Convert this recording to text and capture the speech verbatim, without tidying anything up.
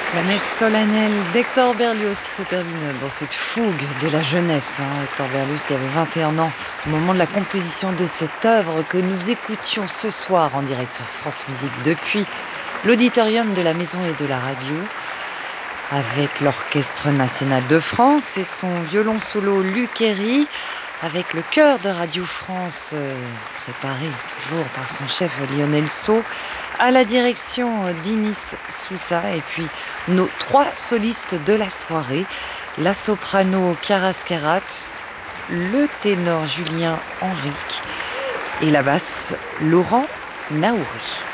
La messe solennelle d'Hector Berlioz qui se termine dans cette fougue de la jeunesse. Hein. Hector Berlioz qui avait vingt et un ans au moment de la composition de cette œuvre que nous écoutions ce soir en direct sur France Musique depuis l'auditorium de la Maison et de la Radio avec l'Orchestre National de France et son violon solo Luc Herry, avec le chœur de Radio France euh, préparé toujours par son chef Lionel Sceaux, à la direction d'Inis Soussa, et puis nos trois solistes de la soirée, la soprano Chiara Scarat, le ténor Julien Henrique et la basse Laurent Naouri.